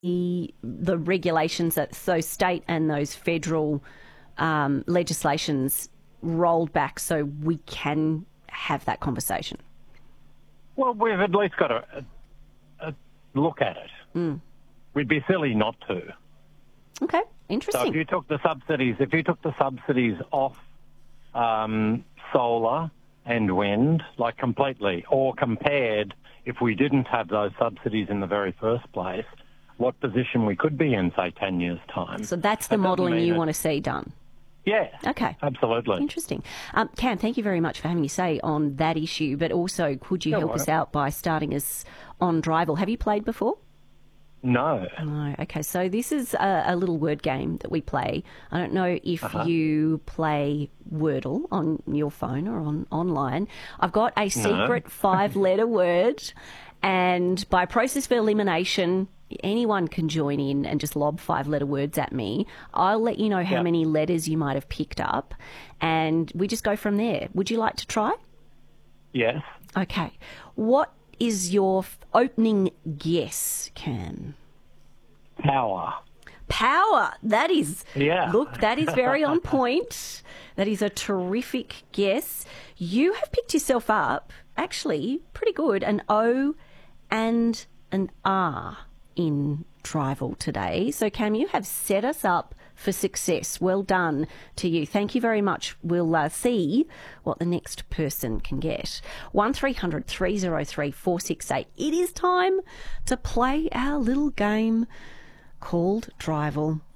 the regulations that so state and those federal legislations rolled back so we can have that conversation? Well, we've at least got to look at it. We'd be silly not to. Okay, So interesting. if you took the subsidies off solar and wind, like completely, or compared, if we didn't have those subsidies in the very first place, what position we could be in, say, 10 years' time. So that's the modelling you want to see done? Yeah. Okay. Absolutely. Interesting. Cam, thank you very much for having your say on that issue, but also could you help us out by starting us on Drival? Have you played before? No. No. Okay, so this is a little word game that we play. I don't know if you play Wordle on your phone or online. I've got a secret 5-letter word, and by process of elimination, anyone can join in and just lob 5-letter words at me. I'll let you know how many letters you might have picked up, and we just go from there. Would you like to try? Yes. Okay. What is your opening guess, Cam? Power. Power. That is, look, that is very on point. That is a terrific guess. You have picked yourself up, actually, pretty good, an O and an R in Drival today. So, Cam, you have set us up for success. Well done to you. Thank you very much. We'll see what the next person can get. 1300 303 468. It is time to play our little game called Drival.